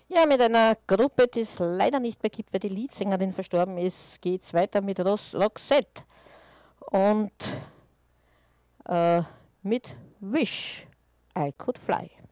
Ja, mit einer Gruppe, die es leider nicht mehr gibt, weil die Leadsängerin verstorben ist, geht es weiter mit Roxette und mit Wish I Could Fly.